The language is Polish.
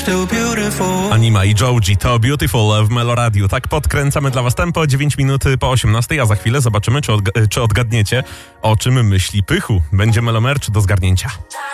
Anima i Joji to Beautiful w Meloradiu. Tak podkręcamy dla was tempo 9 minut po 18, a za chwilę zobaczymy, czy odgadniecie, o czym myśli Pychu. Będzie Melomerch do zgarnięcia.